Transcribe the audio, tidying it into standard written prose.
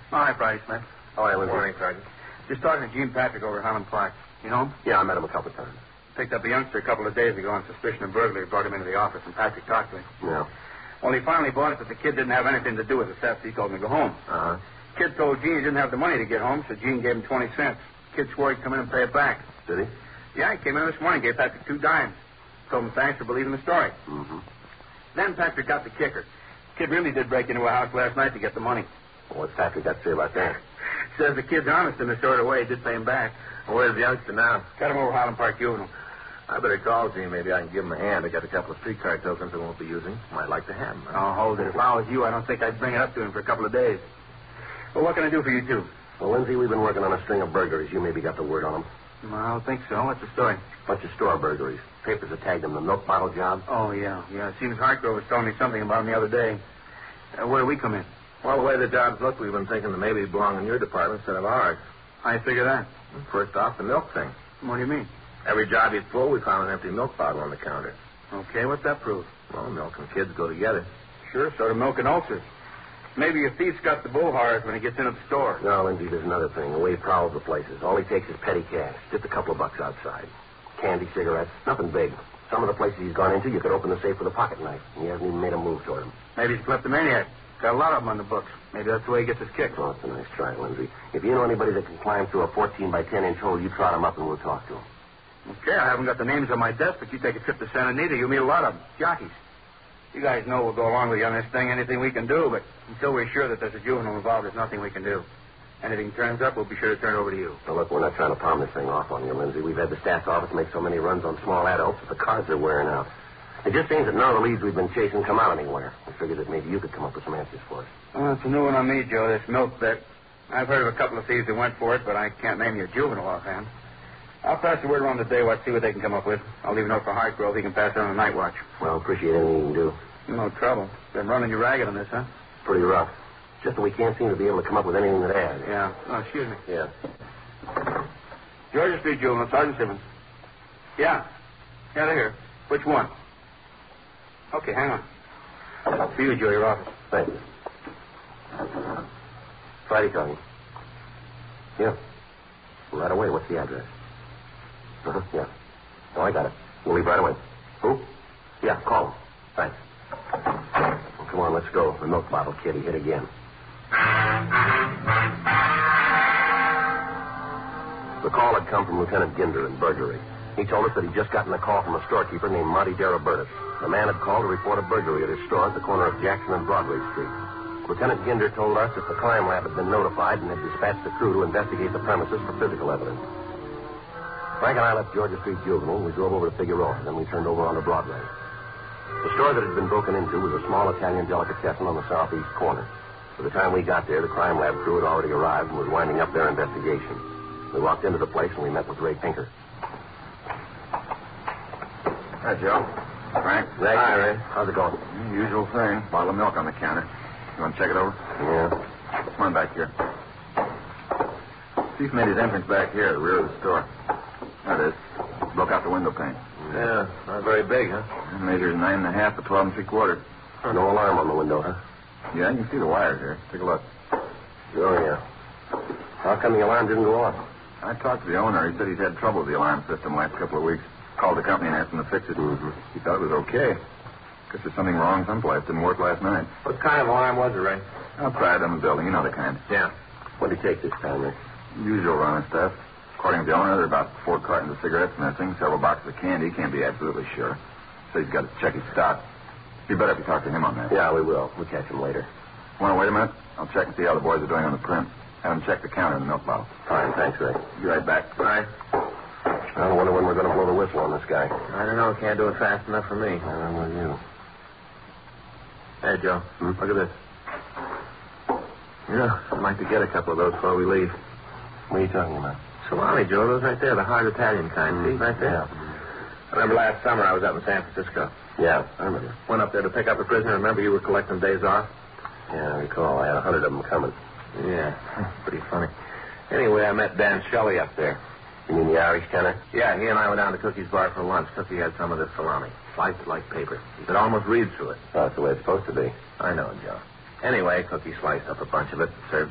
Oh, hi, Friday, Smith. Oh, hi, Lindsay. Morning, Sergeant. Just talking to Gene Patrick over at Highland Park. You know him? Yeah, I met him a couple of times. Picked up a youngster a couple of days ago on suspicion of burglary. Brought him into the office, and Patrick talked to him. Yeah. Well, he finally bought it that the kid didn't have anything to do with the theft. He told him to go home. Uh-huh. Kid told Gene he didn't have the money to get home, so Gene gave him 20 cents. Kid swore he'd come in and pay it back. Did he? Yeah, he came in this morning, gave Patrick 2 dimes. Told him thanks for believing the story. Mm-hmm. Then Patrick got the kicker. Kid really did break into a house last night to get the money. Well, what's Patrick got to say about that? Says the kid's honest in the sort of way he did pay him back. Well, where's the youngster now? Got him over Highland Park Juvenile. I better call Gene. Maybe I can give him a hand. I got a couple of streetcar tokens I won't be using. Might like to have them. Oh, hold it. If I was you, I don't think I'd bring it up to him for a couple of days. Well, what can I do for you two? Well, Lindsay, we've been working on a string of burglaries. You maybe got the word on them. Well, I don't think so. What's the story? Bunch of store burglaries. Papers have tagged them the milk bottle job. Oh, yeah. It seems Hartgrove was telling me something about him the other day. Where do we come in? Well, the way the jobs look, we've been thinking that maybe they belong in your department instead of ours. How you figure that? First off, the milk thing. What do you mean? Every job you pull, we found an empty milk bottle on the counter. Okay, what's that prove? Well, milk and kids go together. Sure, so do milk and ulcers. Maybe a thief's got the bull horrors when he gets into the store. No, Lindsay, there's another thing. The way he prowls the places. All he takes is petty cash. Just a couple of bucks outside. Candy, cigarettes, nothing big. Some of the places he's gone into, you could open the safe with a pocket knife, and he hasn't even made a move toward him. Maybe he's a kleptomaniac. Got a lot of them on the books. Maybe that's the way he gets his kick. Oh, it's a nice try, Lindsay. If you know anybody that can climb through a 14 by 10 inch hole, you trot him up and we'll talk to him. Okay, I haven't got the names on my desk, but you take a trip to Santa Anita, you'll meet a lot of them. Jockeys. You guys know we'll go along with you on this thing, anything we can do, but until we're sure that there's a juvenile involved, there's nothing we can do. Anything turns up, we'll be sure to turn it over to you. Now, look, we're not trying to palm this thing off on you, Lindsay. We've had the staff's office make so many runs on small adults that the cards are wearing out. It just seems that none of the leads we've been chasing come out anywhere. We figured that maybe you could come up with some answers for us. Well, it's a new one on me, Joe, this milk bet. I've heard of a couple of thieves that went for it, but I can't name you a juvenile offhand. I'll pass the word around today, see what they can come up with. I'll leave a note for Hartgrove. He can pass it on the night watch. Well, appreciate anything you can do. No trouble. Been running you ragged on this, huh? Pretty rough. Just that we can't seem to be able to come up with anything that adds. Yeah. Oh, excuse me. Yeah. Georgia Street Juvenile, Sergeant Simmons. Yeah. Yeah, they're here. Which one? Okay, hang on. For you, Joe, your office. Thanks. Friday calling. Yeah. Right away. What's the address? Uh-huh, yeah. Oh, I got it. We'll leave right away. Who? Yeah, call him. Thanks. Well, come on, let's go. The milk bottle kid, he hit again. The call had come from Lieutenant Ginder in burglary. He told us that he'd just gotten a call from a storekeeper named Marty Darabertis. The man had called to report a burglary at his store at the corner of Jackson and Broadway Street. Lieutenant Ginder told us that the crime lab had been notified and had dispatched a crew to investigate the premises for physical evidence. Frank and I left Georgia Street Juvenile, and we drove over to Figueroa. Then we turned over onto Broadway. The store that had been broken into was a small Italian delicatessen on the southeast corner. By the time we got there, the crime lab crew had already arrived and was winding up their investigation. We walked into the place, and we met with Ray Pinker. Hi, Joe. Frank. Ray. Hi, Ray. How's it going? Usual thing. Bottle of milk on the counter. You want to check it over? Yeah. Come on back here. Thief made his entrance back here at the rear of the store. There it is. Broke out the window pane. Yeah, not very big, huh? It measures 9.5 by 12 3/4. No alarm on the window, huh? Yeah, you can see the wires here. Take a look. Oh, yeah. How come the alarm didn't go off? I talked to the owner. He said he's had trouble with the alarm system last couple of weeks. Called the company and asked them to fix it. Mm-hmm. He thought it was okay. Guess there's something wrong someplace. Didn't work last night. What kind of alarm was it, Ray? Outside on the building. You know the kind. Yeah. What did he take this time, Ray? Usual run of stuff. According to the owner, there are about 4 cartons of cigarettes missing, several boxes of candy. Can't be absolutely sure. So he's got to check his stock. Be better if you talk to him on that. Yeah, we will. We'll catch him later. Want to wait a minute? I'll check and see how the boys are doing on the print. Have them check the counter and the milk bottle. Fine, thanks, Ray. Be right back. Bye. I wonder when we're going to blow the whistle on this guy. I don't know. Can't do it fast enough for me. I'm with you. Hey, Joe. Hmm? Look at this. Yeah, I'd like to get a couple of those before we leave. What are you talking about? Salami, Joe. Those right there, the hard Italian kind. See, right there? Yeah. I remember last summer I was up in San Francisco. Yeah, I remember. Went up there to pick up a prisoner. Remember you were collecting days off? Yeah, I recall. I had 100 of them coming. Yeah, pretty funny. Anyway, I met Dan Shelley up there. You mean the Irish tenor? Yeah, he and I went down to Cookie's bar for lunch. Cookie had some of this salami. Sliced it like paper. You could almost read through it. Well, that's the way it's supposed to be. I know, Joe. Anyway, Cookie sliced up a bunch of it, served